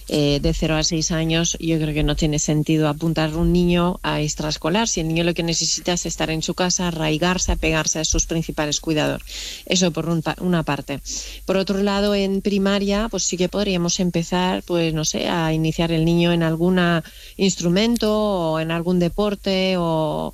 de 0 a 6 años, yo creo que no tiene sentido apuntar a un niño a extraescolar si el niño lo que necesita es estar en su casa, arraigarse, apegarse a sus principales cuidadores. Eso por una parte. Por otro lado, en primaria, pues sí que podríamos empezar, pues no sé, a iniciar el niño en algún instrumento o en algún deporte o...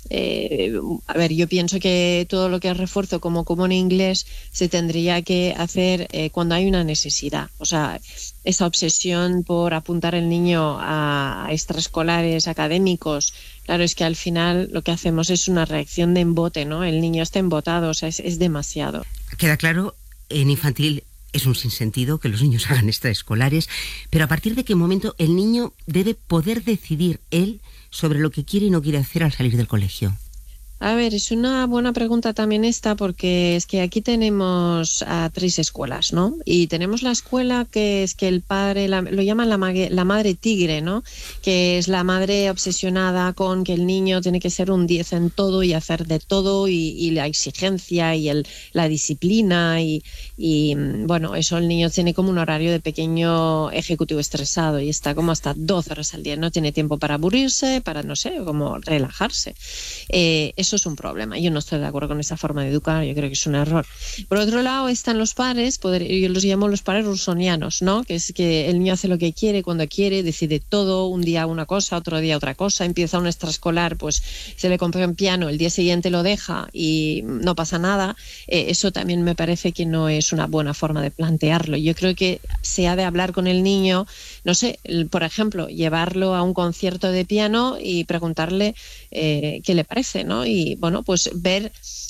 a ver, yo pienso que todo lo que es refuerzo como en inglés se tendría que hacer cuando hay una necesidad. O sea, esa obsesión por apuntar el niño a extraescolares académicos, claro, es que al final lo que hacemos es una reacción de embote, ¿no? El niño está embotado, o sea, es demasiado. Queda claro, en infantil es un sinsentido que los niños hagan extraescolares, pero ¿a partir de qué momento el niño debe poder decidir él sobre lo que quiere y no quiere hacer al salir del colegio? A ver, es una buena pregunta también esta, porque es que aquí tenemos a 3 escuelas, ¿no? Y tenemos la escuela que es que el padre, lo llaman la madre tigre, ¿no? Que es la madre obsesionada con que el niño tiene que ser un 10 en todo y hacer de todo y la exigencia y la disciplina y bueno, eso el niño tiene como un horario de pequeño ejecutivo estresado y está como hasta 12 horas al día, no tiene tiempo para aburrirse, para, no sé, como relajarse. Eso es un problema. Yo no estoy de acuerdo con esa forma de educar, yo creo que es un error. Por otro lado están los padres, yo los llamo los padres rusonianos, ¿no? Que es que el niño hace lo que quiere, cuando quiere, decide todo, un día una cosa, otro día otra cosa, empieza un extraescolar, pues se le compra un piano, el día siguiente lo deja y no pasa nada. Eso también me parece que no es una buena forma de plantearlo. Yo creo que se ha de hablar con el niño, no sé, por ejemplo, llevarlo a un concierto de piano y preguntarle qué le parece, ¿no? Y bueno, pues ver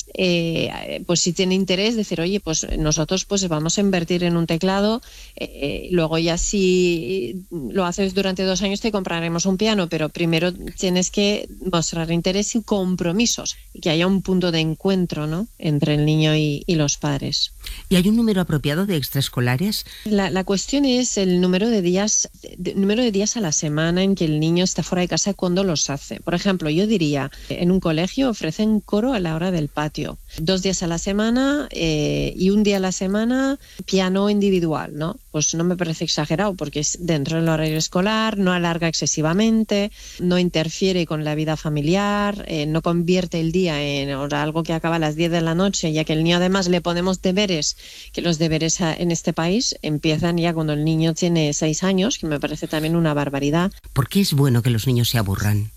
pues si tiene interés, decir, oye, pues nosotros pues vamos a invertir en un teclado, luego ya si lo haces durante 2 años te compraremos un piano, pero primero tienes que mostrar interés y compromisos y que haya un punto de encuentro, ¿no? Entre el niño y los padres. ¿Y hay un número apropiado de extraescolares? La cuestión es el número de días a la semana en que el niño está fuera de casa cuando los hace. Por ejemplo, yo diría, en un colegio ofrecen coro a la hora del patio. 2 días a la semana y 1 día a la semana piano individual, ¿no? Pues no me parece exagerado porque es dentro del horario escolar, no alarga excesivamente, no interfiere con la vida familiar, no convierte el día en algo que acaba a las 10 de la noche, ya que el niño además le ponemos deberes, que los deberes en este país empiezan ya cuando el niño tiene 6 años, que me parece también una barbaridad. ¿Por qué es bueno que los niños se aburran?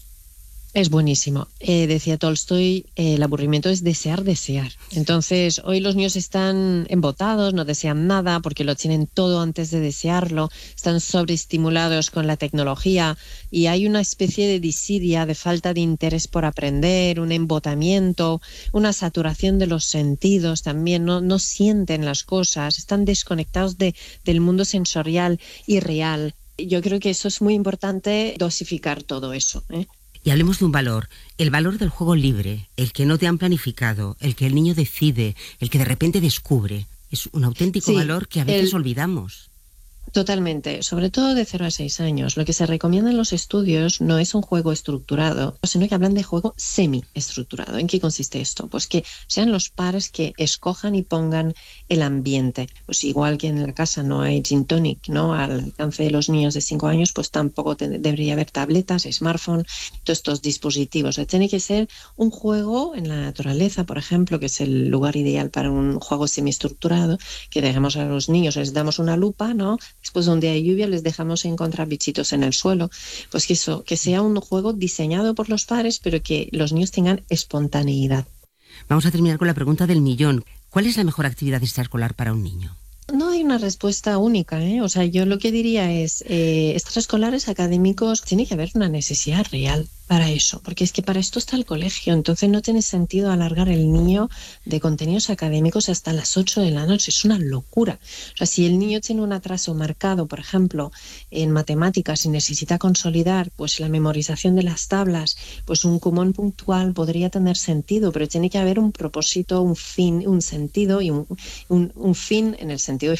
Es buenísimo. Decía Tolstoy, el aburrimiento es desear. Entonces, hoy los niños están embotados, no desean nada porque lo tienen todo antes de desearlo, están sobreestimulados con la tecnología y hay una especie de desidia, de falta de interés por aprender, un embotamiento, una saturación de los sentidos también, no sienten las cosas, están desconectados del mundo sensorial y real. Yo creo que eso es muy importante, dosificar todo eso, ¿eh? Y hablemos de un valor, el valor del juego libre, el que no te han planificado, el que el niño decide, el que de repente descubre. Es un auténtico valor que a veces olvidamos. Totalmente, sobre todo de 0 a 6 años. Lo que se recomienda en los estudios no es un juego estructurado, sino que hablan de juego semi-estructurado. ¿En qué consiste esto? Pues que sean los padres que escojan y pongan el ambiente. Pues igual que en la casa no hay gin tonic, ¿no? Al alcance de los niños de 5 años, pues tampoco debería haber tabletas, smartphone, todos estos dispositivos. O sea, tiene que ser un juego en la naturaleza, por ejemplo, que es el lugar ideal para un juego semi-estructurado, que dejemos a los niños, les damos una lupa, ¿no? Después de un día de lluvia les dejamos encontrar bichitos en el suelo. Pues que sea un juego diseñado por los padres, pero que los niños tengan espontaneidad. Vamos a terminar con la pregunta del millón. ¿Cuál es la mejor actividad extraescolar para un niño? No hay una respuesta única, ¿eh? O sea, yo lo que diría es, extraescolares académicos, tiene que haber una necesidad real para eso, porque es que para esto está el colegio, entonces no tiene sentido alargar el niño de contenidos académicos hasta las 8 de la noche, es una locura. O sea, si el niño tiene un atraso marcado, por ejemplo, en matemáticas y necesita consolidar pues la memorización de las tablas, pues un cumón puntual podría tener sentido, pero tiene que haber un propósito, un fin, un sentido y un fin en el sentido de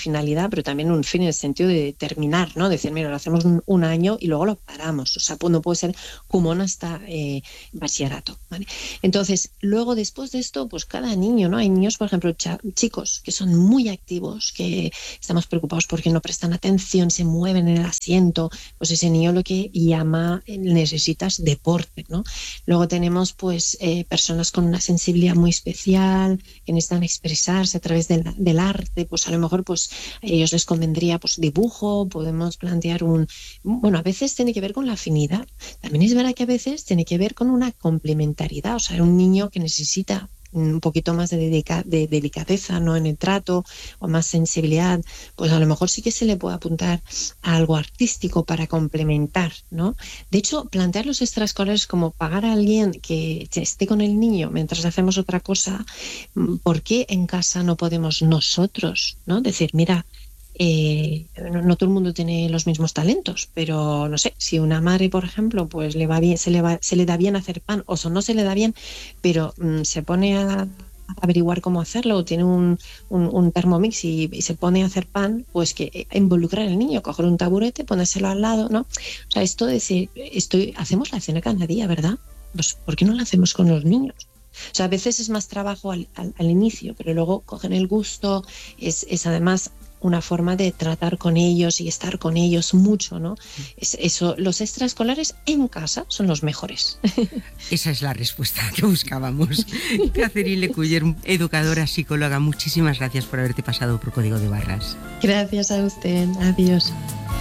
finalidad, pero también un fin en el sentido de terminar, ¿no? Decir, mira, lo hacemos un año y luego lo paramos. O sea, pues no puede ser como no está bachillerato, ¿vale? Entonces, luego después de esto, pues cada niño, ¿no? Hay niños, por ejemplo, chicos que son muy activos, que estamos preocupados porque no prestan atención, se mueven en el asiento, pues ese niño lo que llama, necesitas deporte, ¿no? Luego tenemos pues personas con una sensibilidad muy especial, que necesitan expresarse a través del arte, pues a lo mejor pues a ellos les convendría pues dibujo, podemos plantear bueno, a veces tiene que ver con la afinidad, también es verdad que a veces tiene que ver con una complementariedad, o sea, un niño que necesita un poquito más de delicadeza, ¿no? En el trato, o más sensibilidad, pues a lo mejor sí que se le puede apuntar a algo artístico para complementar, ¿no? De hecho, plantear los extraescolares como pagar a alguien que esté con el niño mientras hacemos otra cosa, ¿por qué en casa no podemos nosotros, ¿no? Decir, mira, no todo el mundo tiene los mismos talentos, pero no sé, si una madre, por ejemplo, pues le va bien, se le da bien hacer pan, o no se le da bien, pero se pone a averiguar cómo hacerlo, o tiene un Thermomix y se pone a hacer pan, pues que involucrar al niño, coger un taburete, ponérselo al lado, ¿no? O sea, esto de decir, hacemos la cena cada día, ¿verdad? Pues ¿por qué no lo hacemos con los niños? O sea, a veces es más trabajo al inicio, pero luego cogen el gusto, es además una forma de tratar con ellos y estar con ellos mucho, ¿no? Eso, los extraescolares en casa son los mejores. Esa es la respuesta que buscábamos. Catherine Lecuyer, educadora, psicóloga, muchísimas gracias por haberte pasado por Código de Barras. Gracias a usted. Adiós.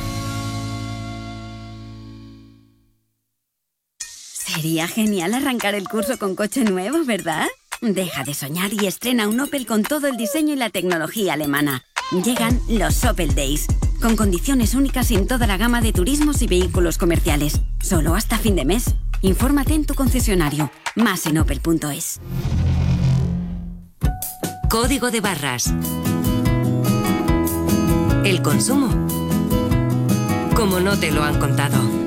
Sería genial arrancar el curso con coche nuevo, ¿verdad? Deja de soñar y estrena un Opel con todo el diseño y la tecnología alemana. Llegan los Opel Days, con condiciones únicas en toda la gama de turismos y vehículos comerciales. Solo hasta fin de mes. Infórmate en tu concesionario. Más en opel.es. Código de Barras. El consumo, como no te lo han contado.